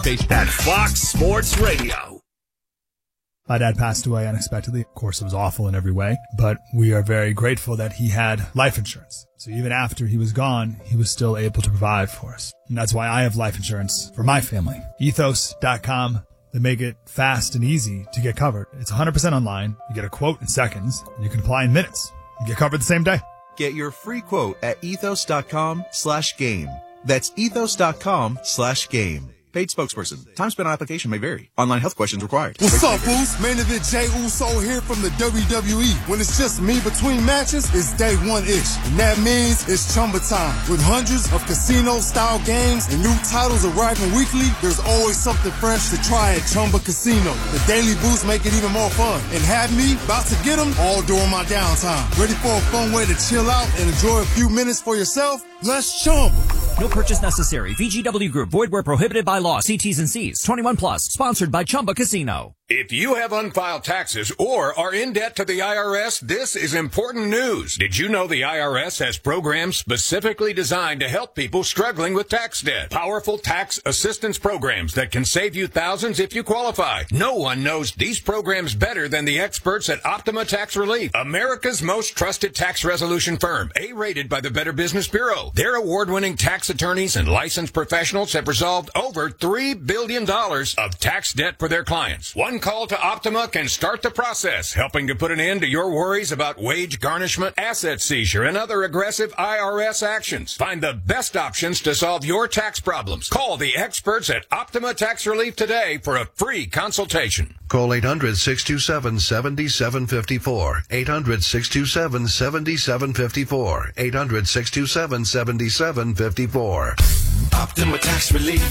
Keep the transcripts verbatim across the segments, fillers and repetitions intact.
station at Fox Sports Radio. My dad passed away unexpectedly. Of course, it was awful in every way, but we are very grateful that he had life insurance. So even after he was gone, he was still able to provide for us. And that's why I have life insurance for my family. ethos dot com. They make it fast and easy to get covered. It's one hundred percent online. You get a quote in seconds. And you can apply in minutes. You get covered the same day. Get your free quote at ethos dot com slash game. That's ethos dot com slash game. Paid spokesperson. Time spent on application may vary. Online health questions required. What's up, Boost? Main event Jey Uso here from the W W E. When it's just me between matches, it's day one-ish. And that means it's Chumba time. With hundreds of casino-style games and new titles arriving weekly, there's always something fresh to try at Chumba Casino. The Daily Boost make it even more fun. And have me about to get them all during my downtime. Ready for a fun way to chill out and enjoy a few minutes for yourself? Let's Chumba. No purchase necessary. V G W Group. Void where prohibited by law. See T's and C's. twenty-one plus. Sponsored by Chumba Casino. If you have unfiled taxes or are in debt to the I R S, this is important news. Did you know the I R S has programs specifically designed to help people struggling with tax debt? Powerful tax assistance programs that can save you thousands if you qualify. No one knows these programs better than the experts at Optima Tax Relief, America's most trusted tax resolution firm, A-rated by the Better Business Bureau. Their award-winning tax attorneys and licensed professionals have resolved over three billion dollars of tax debt for their clients. One call to Optima can start the process, helping to put an end to your worries about wage garnishment, asset seizure, and other aggressive I R S actions. Find the best options to solve your tax problems. Call the experts at Optima Tax Relief today for a free consultation. Call eight hundred, six two seven, seven seven five four. eight hundred, six two seven, seven seven five four. eight hundred, six two seven, seven seven five four. Optima Tax Relief.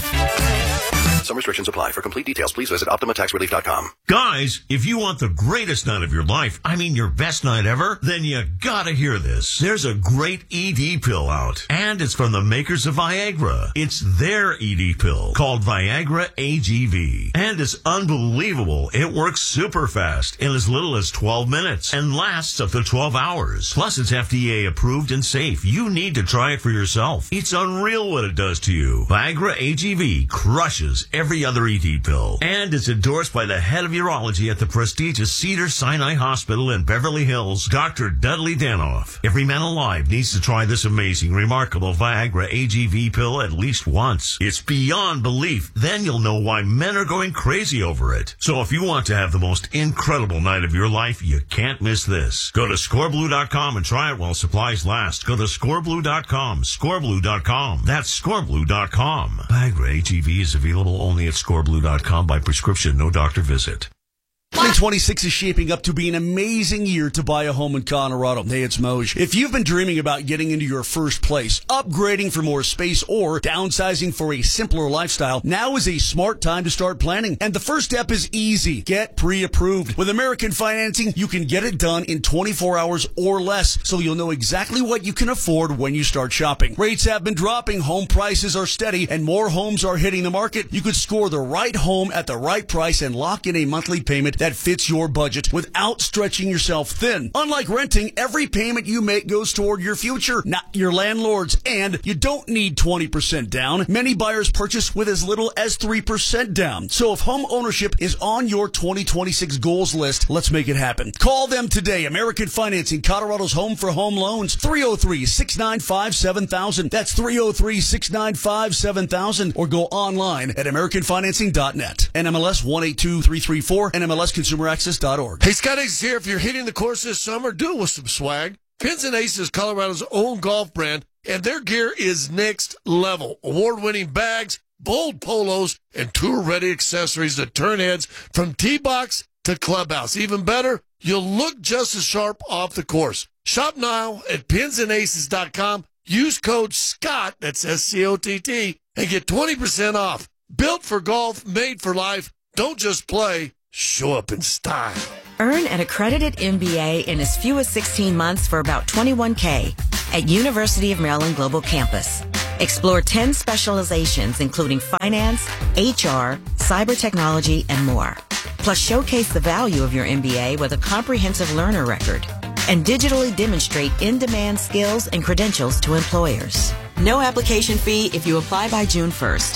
Some restrictions apply. For complete details, please visit optima tax relief dot com. Guys, if you want the greatest night of your life, I mean your best night ever, then you gotta hear this. There's a great E D pill out, and it's from the makers of Viagra. It's their E D pill called Viagra A G V, and it's unbelievable. It works super fast in as little as twelve minutes and lasts up to twelve hours. Plus, it's F D A approved and safe. You need to try it for yourself. It's unreal what it does to you. Viagra A G V crushes every other E D pill, and it's endorsed by the head of urology at the prestigious Cedars-Sinai Hospital in Beverly Hills, Doctor Dudley Danoff. Every man alive needs to try this amazing, remarkable Viagra A G V pill at least once. It's beyond belief. Then you'll know why men are going crazy over it. So if you want to have the most incredible night of your life, you can't miss this. Go to score blue dot com and try it while supplies last. Go to score blue dot com, score blue dot com. That's score blue dot com. Viagra A G V is available only at score blue dot com by prescription, no doctor visit. twenty twenty-six is shaping up to be an amazing year to buy a home in Colorado. Hey, it's Moj. If you've been dreaming about getting into your first place, upgrading for more space, or downsizing for a simpler lifestyle, now is a smart time to start planning. And the first step is easy. Get pre-approved. With American Financing, you can get it done in twenty-four hours or less, so you'll know exactly what you can afford when you start shopping. Rates have been dropping, home prices are steady, and more homes are hitting the market. You could score the right home at the right price and lock in a monthly payment that fits your budget without stretching yourself thin. Unlike renting, every payment you make goes toward your future, not your landlord's. And you don't need twenty percent down. Many buyers purchase with as little as three percent down. So if home ownership is on your twenty twenty-six goals list, let's make it happen. Call them today. American Financing, Colorado's home for home loans. three oh three, six nine five, seven thousand. That's three oh three, six nine five, seven thousand. Or go online at american financing dot net. N M L S one eight two three three four. N M L S consumer access dot org. Hey, Scott Ace here. If you're hitting the course this summer, do it with some swag. Pins and Ace is Colorado's own golf brand, and their gear is next level. Award-winning bags, bold polos, and tour-ready accessories that turn heads from tee box to clubhouse. Even better, you'll look just as sharp off the course. Shop now at pins and aces dot com. Use code SCOTT, that's S C O T T, and get twenty percent off. Built for golf, made for life. Don't just play. Show up in style. Earn an accredited M B A in as few as sixteen months for about twenty-one K at University of Maryland Global Campus. Explore ten specializations, including finance, H R, cyber technology, and more. Plus, showcase the value of your M B A with a comprehensive learner record and digitally demonstrate in-demand skills and credentials to employers. No application fee if you apply by June first.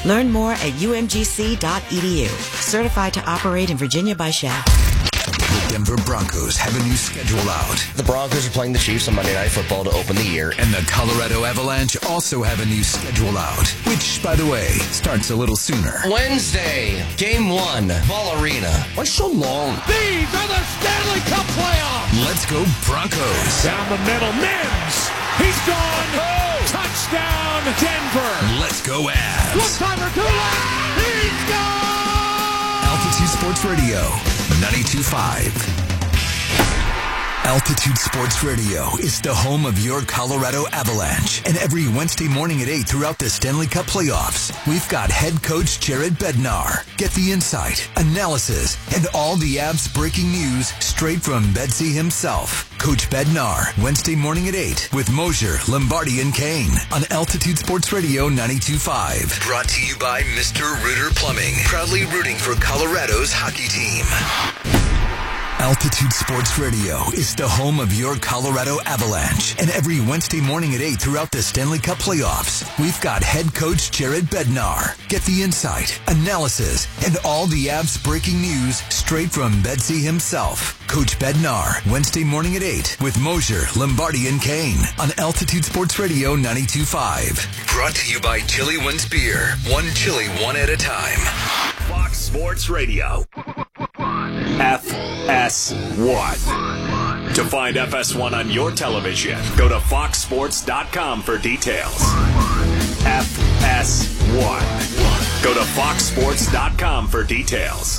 Learn more at u m g c dot e d u. Certified to operate in Virginia by S H A P. The Denver Broncos have a new schedule out. The Broncos are playing the Chiefs on Monday Night Football to open the year. And the Colorado Avalanche also have a new schedule out, which, by the way, starts a little sooner. Wednesday, Game one, Ball Arena. Why so long? These are the Stanley Cup playoffs. Let's go Broncos. Down the middle, Mims. He's gone. Oh. Touchdown, Denver. Let's go Avs. One timer, two left. He's gone. Altitude Sports Radio, ninety-two point five. Altitude Sports Radio is the home of your Colorado Avalanche. And every Wednesday morning at eight throughout the Stanley Cup playoffs, we've got head coach Jared Bednar. Get the insight, analysis, and all the Avs breaking news straight from Bedsy himself. Coach Bednar, Wednesday morning at eight with Mosier, Lombardi, and Kane on Altitude Sports Radio ninety-two point five. Brought to you by Mister Rooter Plumbing, proudly rooting for Colorado's hockey team. Altitude Sports Radio is the home of your Colorado Avalanche. And every Wednesday morning at eight throughout the Stanley Cup playoffs, we've got head coach Jared Bednar. Get the insight, analysis, and all the Avs breaking news straight from Bedsy himself. Coach Bednar, Wednesday morning at eight with Mosier, Lombardi, and Kane on Altitude Sports Radio ninety-two point five. Brought to you by Chili Wins Beer. One chili, one at a time. Fox Sports Radio. F S one. To find F S one on your television, go to fox sports dot com for details. F S one. Go to fox sports dot com for details.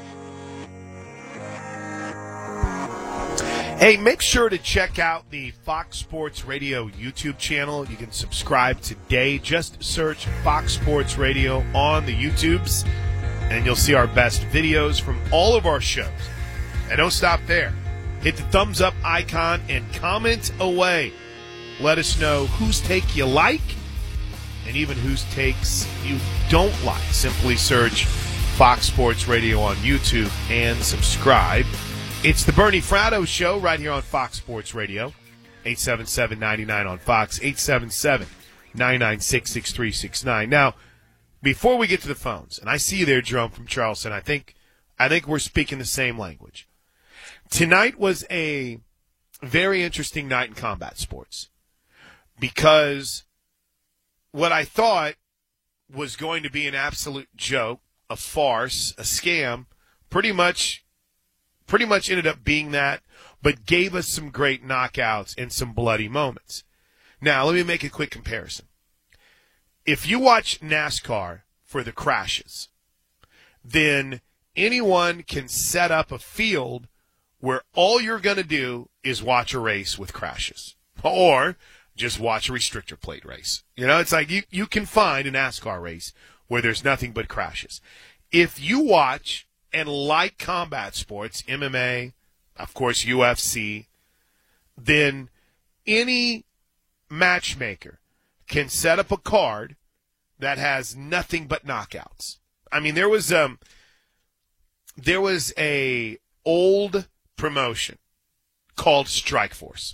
Hey, make sure to check out the Fox Sports Radio YouTube channel. You can subscribe today. Just search Fox Sports Radio on the YouTubes, and you'll see our best videos from all of our shows. And don't stop there. Hit the thumbs up icon and comment away. Let us know whose take you like and even whose takes you don't like. Simply search Fox Sports Radio on YouTube and subscribe. It's the Bernie Fratto Show right here on Fox Sports Radio. eight seven seven, nine nine on Fox, eight seven seven, nine nine six, six three six nine. Now, before we get to the phones, and I see you there, Jerome from Charleston, I think I think we're speaking the same language. Tonight was a very interesting night in combat sports because what I thought was going to be an absolute joke, a farce, a scam, pretty much pretty much ended up being that, but gave us some great knockouts and some bloody moments. Now, let me make a quick comparison. If you watch NASCAR for the crashes, then anyone can set up a field where all you're going to do is watch a race with crashes or just watch a restrictor plate race. You know, it's like you, you can find a NASCAR race where there's nothing but crashes. If you watch and like combat sports, M M A, of course, U F C, then any matchmaker can set up a card that has nothing but knockouts. I mean, there was um, there was a old promotion called Strikeforce,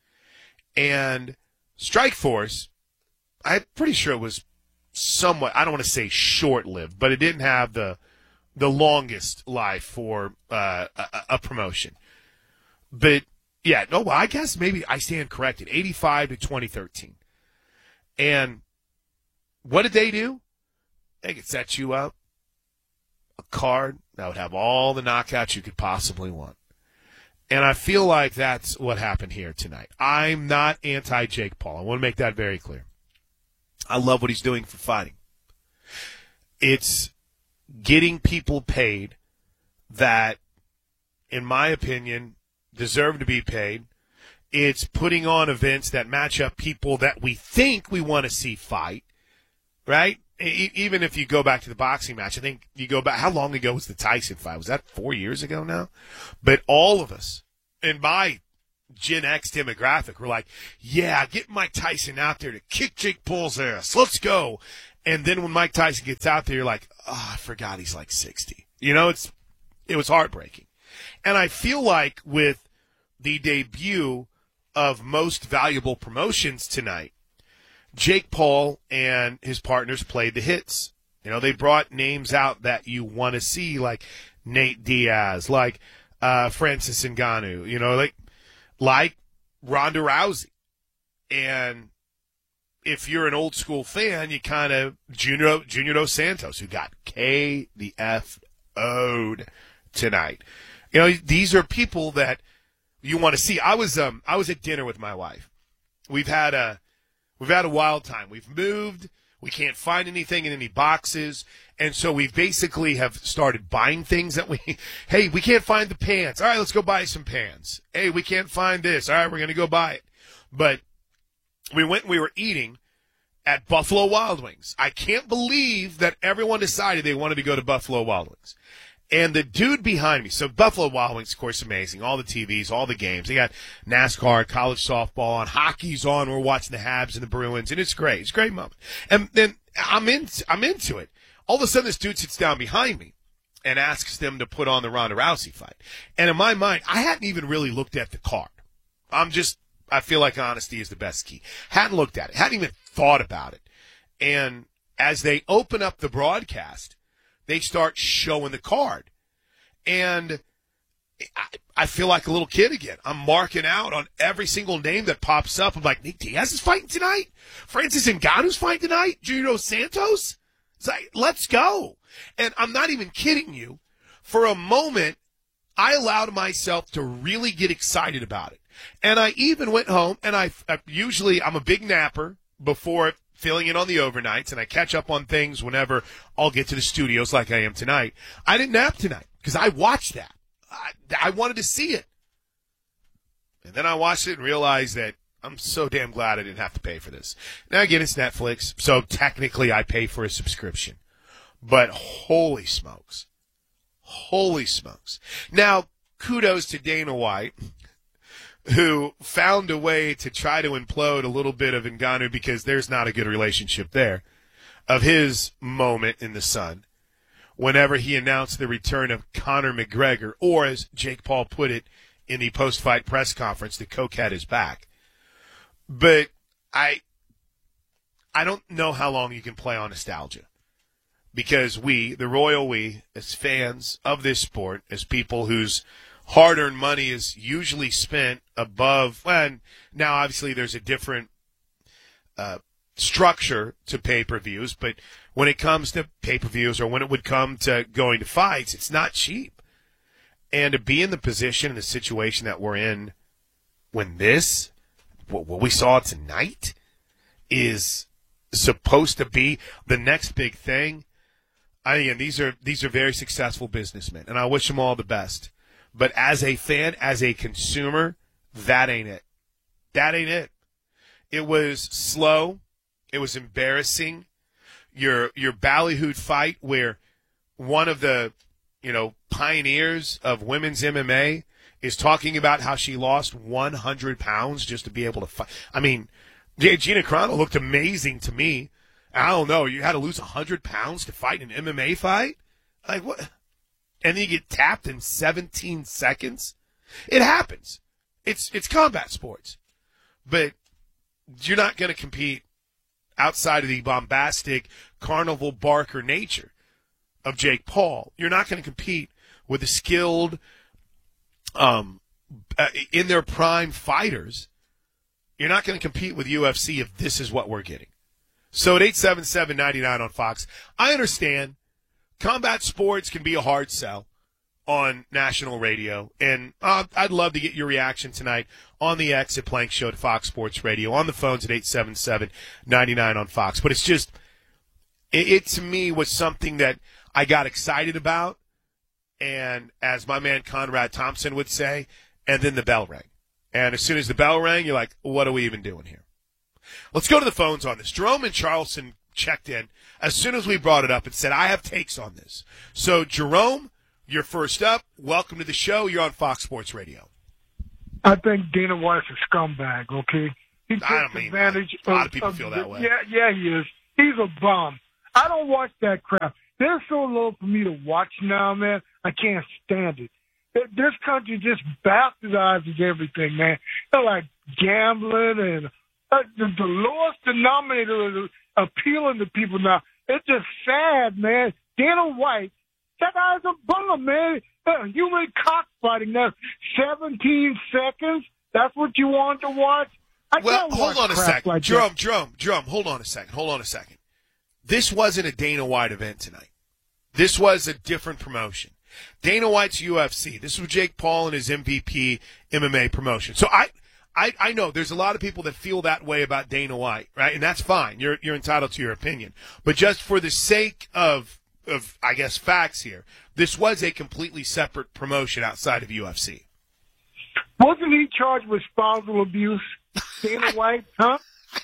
and Strikeforce, I'm pretty sure it was somewhat, I don't want to say short-lived, but it didn't have the the longest life for uh, a, a promotion. But yeah, no, I guess maybe I stand corrected. eighty-five to twenty thirteen, and what did they do? They could set you up a card that would have all the knockouts you could possibly want. And I feel like that's what happened here tonight. I'm not anti-Jake Paul. I want to make that very clear. I love what he's doing for fighting. It's getting people paid that, in my opinion, deserve to be paid. It's putting on events that match up people that we think we want to see fight, right? E- even if you go back to the boxing match, I think you go back, how long ago was the Tyson fight? Was that four years ago now? But all of us in my Gen X demographic were like, yeah, get Mike Tyson out there to kick Jake Paul's ass. Let's go. And then when Mike Tyson gets out there, you're like, oh, I forgot he's like sixty. You know, it's it was heartbreaking. And I feel like with the debut of Most Valuable Promotions tonight, Jake Paul and his partners played the hits. You know, they brought names out that you want to see, like Nate Diaz, like uh, Francis Ngannou, you know, like like Ronda Rousey. And if you're an old school fan, you kind of Junior Junior Dos Santos, who got K the F O'd tonight. You know, these are people that you want to see. I was um I was at dinner with my wife. We've had a we've had a wild time. We've moved. We can't find anything in any boxes. And so we basically have started buying things that we, hey, we can't find the pants. All right, let's go buy some pants. Hey, we can't find this. All right, we're going to go buy it. But we went and we were eating at Buffalo Wild Wings. I can't believe that everyone decided they wanted to go to Buffalo Wild Wings. And the dude behind me, so Buffalo Wild Wings, of course, amazing. All the T Vs, all the games. They got NASCAR, college softball on, hockey's on. We're watching the Habs and the Bruins, and it's great. It's a great moment. And then I'm in, I'm into it. All of a sudden, this dude sits down behind me and asks them to put on the Ronda Rousey fight. And in my mind, I hadn't even really looked at the card. I'm just, I feel like honesty is the best key. Hadn't looked at it. Hadn't even thought about it. And as they open up the broadcast, they start showing the card. And I, I feel like a little kid again. I'm marking out on every single name that pops up. I'm like, Nick Diaz is fighting tonight? Francis Ngannou's fighting tonight? Junior Dos Santos? It's like, let's go. And I'm not even kidding you. For a moment, I allowed myself to really get excited about it. And I even went home, and I, I usually, I'm a big napper before filling in on the overnights, and I catch up on things whenever I'll get to the studios like I am tonight. I didn't nap tonight because I watched that. I, I wanted to see it. And then I watched it and realized that I'm so damn glad I didn't have to pay for this. Now, again, it's Netflix, so technically I pay for a subscription. But holy smokes. Holy smokes. Now, kudos to Dana White, who found a way to try to implode a little bit of Ngannou because there's not a good relationship there, of his moment in the sun whenever he announced the return of Conor McGregor, or as Jake Paul put it in the post-fight press conference, the cokehead is back. But I I don't know how long you can play on nostalgia, because we, the royal we, as fans of this sport, as people whose hard-earned money is usually spent above, well, now obviously there's a different uh, structure to pay-per-views, but when it comes to pay-per-views, or when it would come to going to fights, it's not cheap. And to be in the position and the situation that we're in when this, what, what we saw tonight, is supposed to be the next big thing, I mean, these are these are very successful businessmen, and I wish them all the best. But as a fan, as a consumer, that ain't it. That ain't it. It was slow. It was embarrassing. Your your ballyhooed fight where one of the, you know, pioneers of women's M M A is talking about how she lost one hundred pounds just to be able to fight. I mean, Gina Carano looked amazing to me. I don't know. You had to lose one hundred pounds to fight an M M A fight? Like, what? And then you get tapped in seventeen seconds? It happens. It's it's combat sports. But you're not going to compete outside of the bombastic carnival barker nature of Jake Paul. You're not going to compete with the skilled, um, uh, in their prime fighters. You're not going to compete with U F C if this is what we're getting. So at eight seven seven, nine nine on Fox, I understand combat sports can be a hard sell on national radio, and uh, I'd love to get your reaction tonight on the X at Plank Show to Fox Sports Radio, on the phones at eight seven seven, nine nine on Fox. But it's just, it, it to me was something that I got excited about, and as my man Conrad Thompson would say, and then the bell rang. And as soon as the bell rang, you're like, what are we even doing here? Let's go to the phones on this. Jerome in Charleston checked in as soon as we brought it up and said, I have takes on this. So, Jerome, you're first up. Welcome to the show. You're on Fox Sports Radio. I think Dana White's a scumbag, okay? He takes I don't mean advantage that. A lot of of, people of feel the, that way. Yeah, yeah, he is. He's a bum. I don't watch that crap. They're so low for me to watch now, man. I can't stand it. This country just bastardizes everything, man. They're like gambling and uh, the, the lowest denominator is appealing to people now It's just sad, man. Dana White, that guy's a bum, man. Uh, human cockfighting. That's seventeen seconds. That's what you want to watch? I well, can't hold watch on a crap second. like Jerome, that. Jerome, Jerome, hold on a second. Hold on a second. This wasn't a Dana White event tonight. This was a different promotion. Dana White's U F C. This was Jake Paul and his M V P M M A promotion. So I, I, I know there's a lot of people that feel that way about Dana White, right? And that's fine. You're you're entitled to your opinion. But just for the sake of of I guess facts here, this was a completely separate promotion outside of U F C. Wasn't he charged with spousal abuse, Dana White? Huh?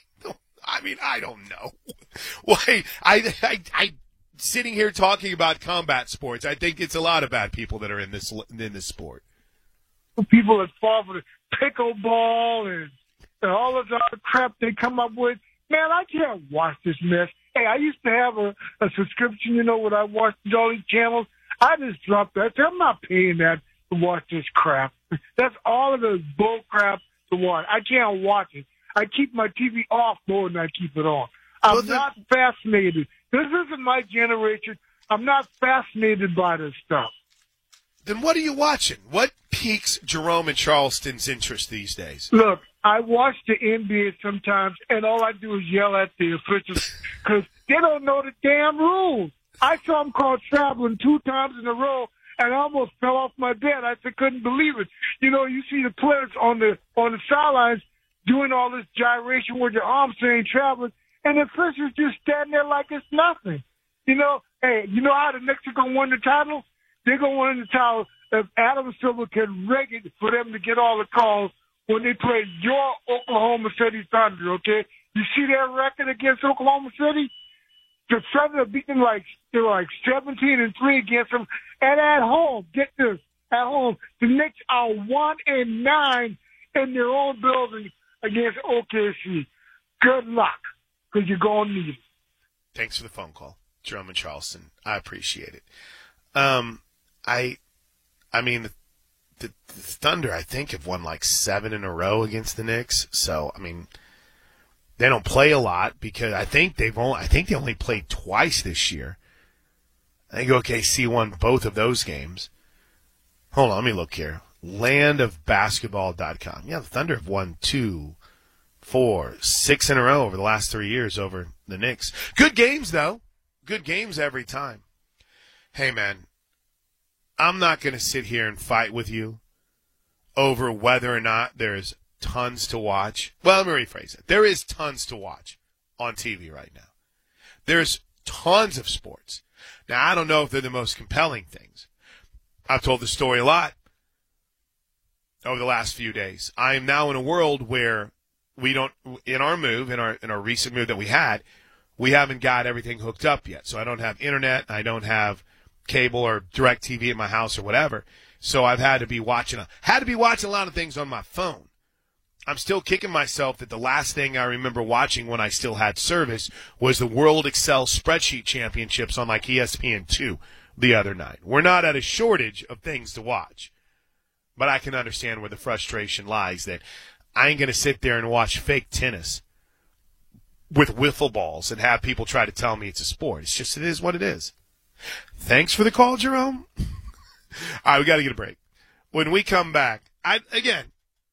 I mean, I don't know. Why? I, I, I, sitting here talking about combat sports, I think it's a lot of bad people that are in this in this sport. People that fall for the pickleball and, and all this other crap they come up with. Man, I can't watch this mess. Hey, I used to have a, a subscription, you know, when I watched all these channels. I just dropped that. I'm not paying that to watch this crap. That's all of the bull crap to watch. I can't watch it. I keep my T V off more than I keep it on. I'm well, not fascinated. This isn't my generation. I'm not fascinated by this stuff. Then what are you watching? What piques Jerome and Charleston's interest these days? Look, I watch the N B A sometimes, and all I do is yell at the officials because they don't know the damn rules. I saw them called traveling two times in a row, and I almost fell off my bed. I just couldn't believe it. You know, you see the players on the on the sidelines doing all this gyration with their arms saying traveling, and the officials just standing there like it's nothing. You know, hey, you know how the Knicks are going to win the title? They're going to win the title if Adam Silver can rig it for them to get all the calls when they play your Oklahoma City Thunder, okay? You see their record against Oklahoma City? The Thunder beat them like, they're like seventeen and three against them. And at home, get this, at home, the Knicks are one and nine in their own building against O K C. Good luck, because you're going to need it. Thanks for the phone call, Jerome and Charleston. I appreciate it. Um, I, I mean, the, the, the Thunder, I think, have won like seven in a row against the Knicks. So, I mean, they don't play a lot because I think they've only, I think they only played twice this year. I think O K C won both of those games. Hold on, let me look here. land of basketball dot com. Yeah, the Thunder have won two, four, six in a row over the last three years over the Knicks. Good games, though. Good games every time. Hey, man, I'm not going to sit here and fight with you over whether or not there's tons to watch. Well, let me rephrase it. There is tons to watch on T V right now. There's tons of sports. Now, I don't know if they're the most compelling things. I've told the story a lot over the last few days. I am now in a world where we don't, in our move, in our in our recent move that we had, we haven't got everything hooked up yet. So I don't have internet, I don't have cable or direct T V in my house or whatever. So I've had to be watching a, had to be watching a lot of things on my phone. I'm still kicking myself that the last thing I remember watching when I still had service was the World Excel Spreadsheet Championships on like E S P N two the other night. We're not at a shortage of things to watch, but I can understand where the frustration lies that I ain't going to sit there and watch fake tennis with wiffle balls and have people try to tell me it's a sport. It's just, it is what it is. Thanks for the call, Jerome. All right, we got to get a break. When we come back, I again,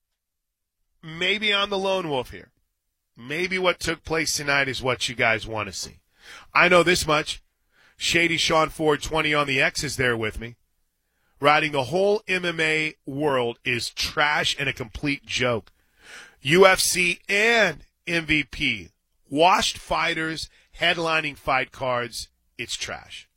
maybe I'm the lone wolf here. Maybe what took place tonight is what you guys want to see. I know this much. Shady Sean Ford twenty on the X is there with me. Riding the whole M M A world is trash and a complete joke. U F C and M V P. Washed fighters, headlining fight cards. It's trash.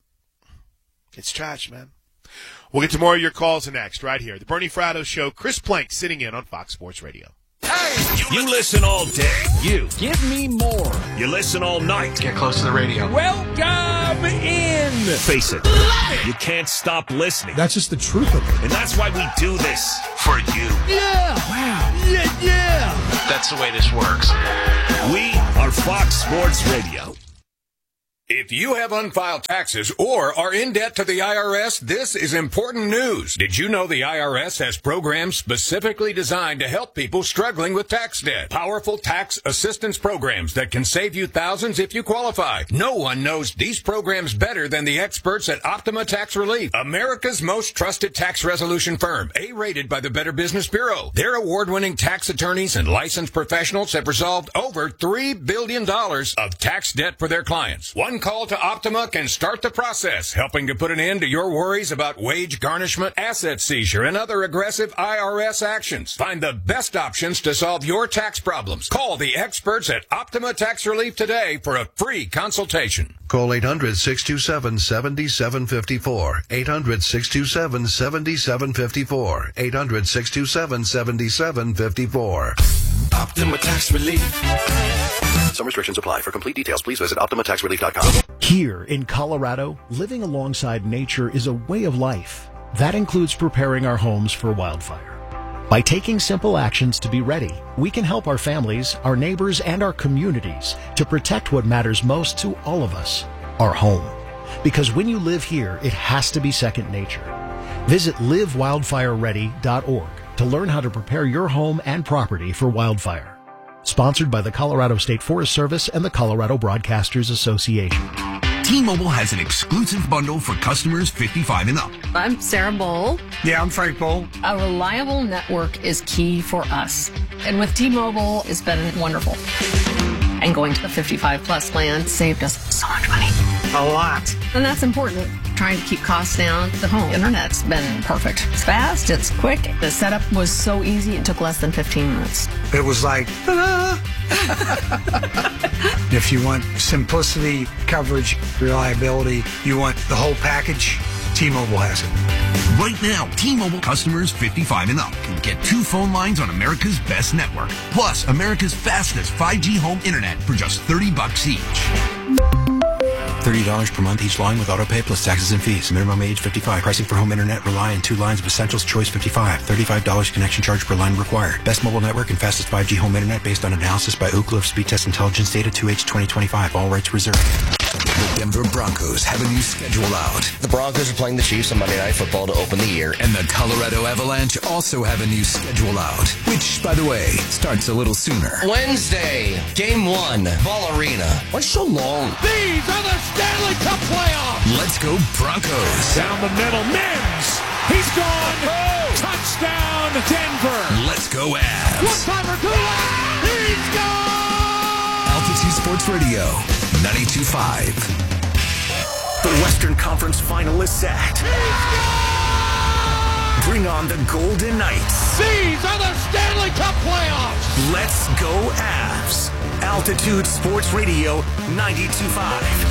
It's trash, man. We'll get to more of your calls next, right here. The Bernie Fratto Show. Chris Plank sitting in on Fox Sports Radio. Hey! You listen all day. You. Give me more. You listen all night. Get close to the radio. Welcome in. Face it. it. You can't stop listening. That's just the truth of it. And that's why we do this for you. Yeah. Wow. Yeah, yeah. That's the way this works. We are Fox Sports Radio. If you have unfiled taxes or are in debt to the I R S, this is important news. Did you know the I R S has programs specifically designed to help people struggling with tax debt? Powerful tax assistance programs that can save you thousands if you qualify. No one knows these programs better than the experts at Optima Tax Relief, America's most trusted tax resolution firm, A-rated by the Better Business Bureau. Their award-winning tax attorneys and licensed professionals have resolved over three billion dollars of tax debt for their clients. One call to Optima can start the process, helping to put an end to your worries about wage garnishment, asset seizure, and other aggressive I R S actions. Find the best options to solve your tax problems. Call the experts at Optima Tax Relief today for a free consultation. Call eight hundred, six two seven, seven seven five four. eight hundred, six two seven, seven seven five four. eight hundred, six two seven, seven seven five four. Optima Tax Relief. Some restrictions apply. For complete details, please visit Optima Tax Relief dot com. Here in Colorado, living alongside nature is a way of life. That includes preparing our homes for wildfire. By taking simple actions to be ready, we can help our families, our neighbors, and our communities to protect what matters most to all of us, our home. Because when you live here, it has to be second nature. Visit live wildfire ready dot org to learn how to prepare your home and property for wildfire. Sponsored by the Colorado State Forest Service and the Colorado Broadcasters Association. T-Mobile has an exclusive bundle for customers fifty-five and up. I'm Sarah Bowl. Yeah, I'm Frank Bowl. A reliable network is key for us. And with T-Mobile, it's been wonderful. And going to the fifty-five plus plan saved us so much money. A lot. And that's important. Trying to keep costs down. The home internet's been perfect. It's fast, it's quick. The setup was so easy, it took less than fifteen minutes. It was like, ta-da! If you want simplicity, coverage, reliability, you want the whole package, T-Mobile has it. Right now, T-Mobile customers fifty-five and up can get two phone lines on America's best network, plus America's fastest five G home internet for just thirty bucks each. thirty dollars per month each line with autopay plus taxes and fees. Minimum age fifty-five. Pricing for home internet rely on two lines of Essentials Choice fifty-five. thirty-five dollars connection charge per line required. Best mobile network and fastest five G home internet based on analysis by Ookla of Speed Test Intelligence data two H twenty twenty-five. All rights reserved. The Denver Broncos have a new schedule out. The Broncos are playing the Chiefs on Monday Night Football to open the year. And the Colorado Avalanche also have a new schedule out, which, by the way, starts a little sooner. Wednesday, Game one, Ball Arena. Why so long? These are the Stanley Cup playoffs. Let's go Broncos. Down the middle, Mims. He's gone. Oh. Touchdown, Denver. Let's go Avs. One-timer, Gula. He's gone. Altitude Sports Radio, ninety-two point five. The Western Conference final is set. Bring on the Golden Knights. These are the Stanley Cup playoffs. Let's go Avs. Altitude Sports Radio ninety-two point five.